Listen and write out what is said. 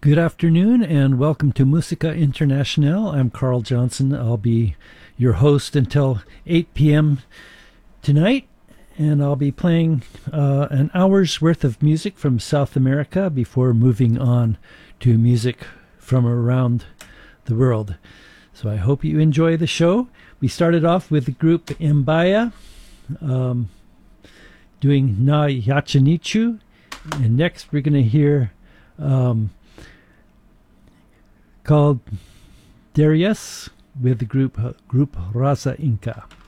Good afternoon and welcome to Musica International. I'm Carl Johnson. I'll be your host until 8 p.m. tonight, and I'll be playing an hour's worth of music from South America before moving on to music from around the world. So I hope you enjoy the show. We started off with the group Mbaya doing Na Yachinichu, and next we're going to hear called Darius with the group Raza Inca.